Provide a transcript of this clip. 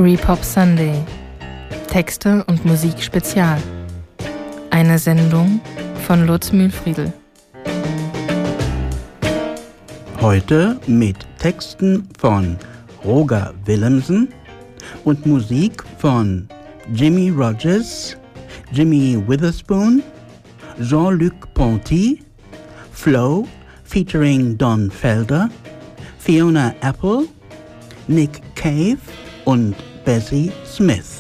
Repop Sunday. Texte und Musik Spezial. Eine Sendung von Lutz Mühlfriedl. Heute mit Texten von Roger Willemsen und Musik von Jimmie Rodgers, Jimmy Witherspoon, Jean-Luc Ponty, Flow featuring Don Felder, Fiona Apple, Nick Cave und Bessie Smith.